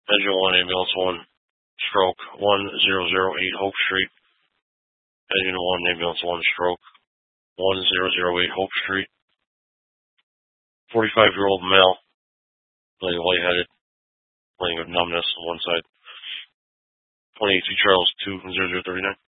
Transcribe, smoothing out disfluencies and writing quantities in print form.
Engine 1, Ambulance 1, stroke 1008 Hope Street. Engine 1, Ambulance 1, stroke 1008 Hope Street. 45-year-old male, complaining of lightheaded, complaining of numbness on one side. 28 Charles 20039.